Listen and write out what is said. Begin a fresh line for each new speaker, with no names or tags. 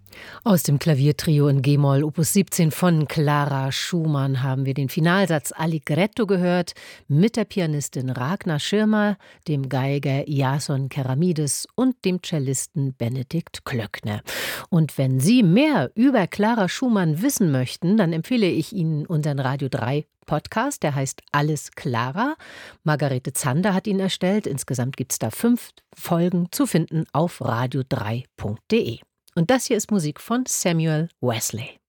Aus dem Klaviertrio in G-Moll Opus 17 von Clara Schumann haben wir den Finalsatz Allegretto gehört mit der Pianistin Ragnar Schirmer, dem Geiger Iason Keramides und dem Cellisten Benedikt Klöckner. Und wenn Sie mehr über Clara Schumann wissen möchten, dann empfehle ich Ihnen unseren Radio 3 Podcast, der heißt Alles Clara. Margarete Zander hat ihn erstellt. Insgesamt gibt es da 5 Folgen zu finden auf radio3.de. Und das hier ist Musik von Samuel Wesley.